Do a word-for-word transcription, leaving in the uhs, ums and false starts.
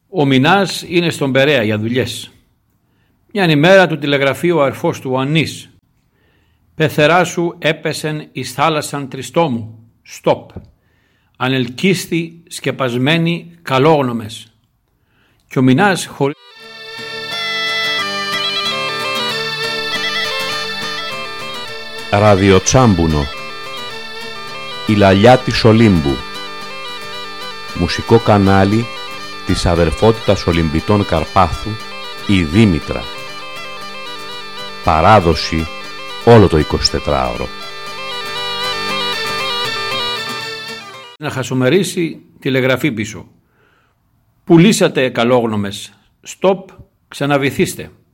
Ο Μινάς είναι στον Περαία για δουλειές. Μιαν ημέρα του τηλεγραφεί ο αρφός του ο Ανής. Πεθερά σου έπεσεν εις θάλασσαν τριστόμου. Στοπ. Ανελκύστη σκεπασμένοι καλόγνωμες. Και ο Μινάς χωρί... Ραδιοτσάμπουνο. Η λαλιά της Ολύμπου. Μουσικό κανάλι της αδερφότητας Ολυμπιτών Καρπάθου, η Δήμητρα. Παράδοση όλο το εικοσιτετράωρο. Να χασομερίσει τηλεγραφή πίσω. Πουλήσατε καλόγνωμες. Στοπ, ξαναβυθίστε.